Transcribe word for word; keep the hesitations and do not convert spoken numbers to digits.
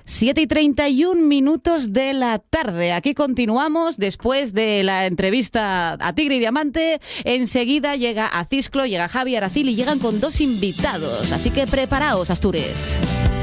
siete y treinta y un minutos de la tarde. Aquí continuamos después de la entrevista a Tigre y Diamante. Enseguida llega Acisclo, llega Javi Aracil y llegan con dos invitados. Así que preparaos, Astures.